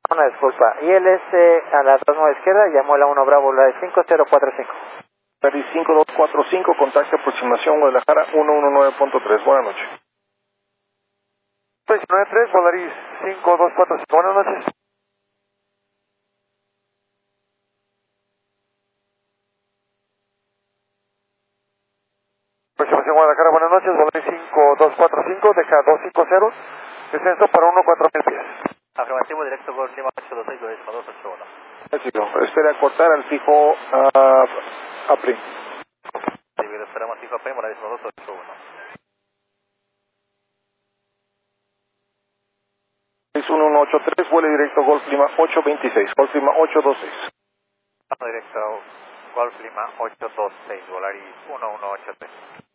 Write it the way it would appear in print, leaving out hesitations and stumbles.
Una disculpa. ILS a la 29 izquierda, llamó la 1 Bravo, la de 5045. Volaris 5245, contacto aproximación Guadalajara 119.3. Buenas noches. 393, Volaris 5245. Buenas noches. Aproximación Guadalajara, buenas noches, Volaris 5245, deja 250, descenso para 14000 pies. Afirmativo, directo Golf Lima 826, Duodécimo 281. Éxito. Espera cortar al fijo a PRI. Recibido, esperamos fijo AP, Moradísimo 281. 1183, vuelo directo Golf Lima 826, Golf Lima 826. Directo Golf Lima 826, Volaris 1183.